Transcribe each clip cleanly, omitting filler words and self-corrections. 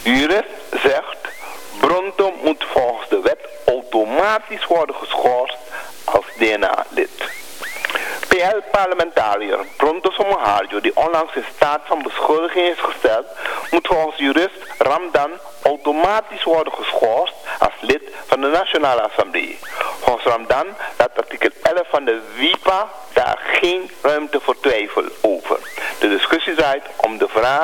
Jurist zegt, Bronto moet volgens de wet automatisch worden geschorst als DNA-lid. PL-parlementariër Bronto Somoharjo, die onlangs in staat van beschuldiging is gesteld, moet volgens jurist Ramdan automatisch worden geschorst als lid van de Nationale Assemblée. Volgens Ramdan laat artikel 11 van de WIPA daar geen ruimte voor twijfel over. De discussie draait om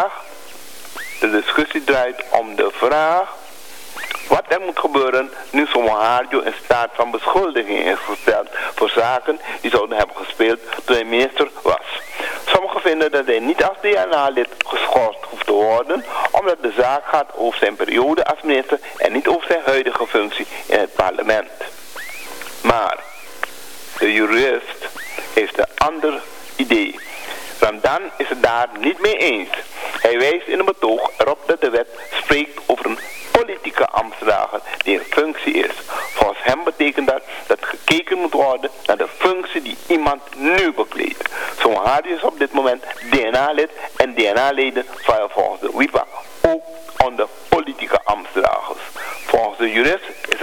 de vraag wat er moet gebeuren nu Somoharjo in staat van beschuldiging is gesteld voor zaken die zouden hebben gespeeld toen hij minister was. Sommigen vinden dat hij niet als DNA-lid geschorst hoeft te worden, omdat de zaak gaat over zijn periode als minister en niet over zijn huidige functie in het parlement. Maar de jurist heeft een ander idee. Ramdan is het daar niet mee eens. Hij wijst in een betoog erop dat de wet spreekt over een politieke ambtsdrager die in functie is. Volgens hem betekent dat gekeken moet worden naar de functie die iemand nu bekleedt. Somoharjo is op dit moment DNA-lid en DNA-leden vallen volgens de WIPA ook onder politieke ambtsdragers. Volgens de jurist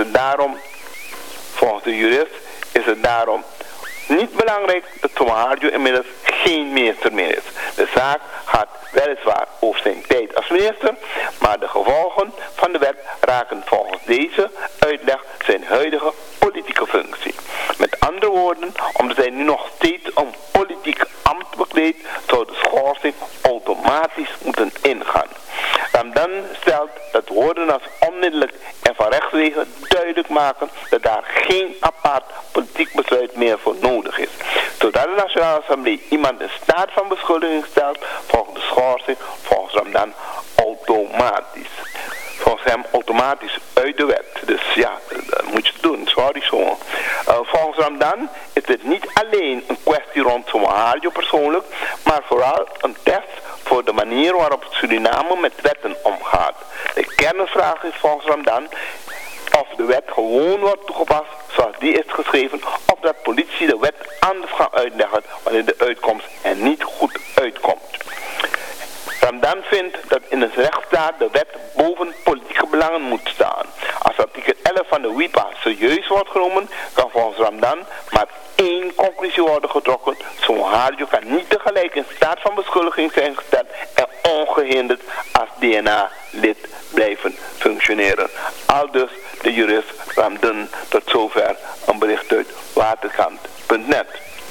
is het daarom niet belangrijk dat Somoharjo inmiddels geen minister meer is. De zaak gaat weliswaar over zijn tijd als minister, maar de gevolgen van de wet raken volgens deze uitleg zijn huidige politieke functie. Met andere woorden, omdat hij nu nog steeds een politiek ambt bekleedt, zou de schorsing automatisch moeten ingaan. Ramdan stelt dat woorden als onmiddellijk en van rechtswege duidelijk maken dat daar geen apart politiek besluit meer voor nodig is. Zodat de Nationale Assemblée iemand in staat van beschuldiging stelt, volgens de schorsing volgens Ramdan automatisch. Volgens hem automatisch uit de wet. Dus ja, dat moet je doen. Sorry zo. Volgens Ramdan is dit niet alleen een kwestie rond Somoharjo persoonlijk, maar vooral een test voor de manier waarop Suriname met wetten omgaat. De kernvraag is volgens Ramdan of de wet gewoon wordt toegepast zoals die is geschreven, of dat politie de wet anders gaat uitleggen wanneer de uitkomst er niet goed uitkomt. Ramdan vindt dat in een rechtsstaat de wet boven politieke belangen moet staan. Als artikel 11 van de WIPA serieus wordt genomen, kan volgens Ramdan maar één conclusie worden getrokken. Somoharjo kan niet tegelijk in staat van beschuldiging zijn gesteld en ongehinderd als DNA-lid blijven functioneren. Aldus de jurist Ramdan. Tot zover een bericht uit Waterkant.net.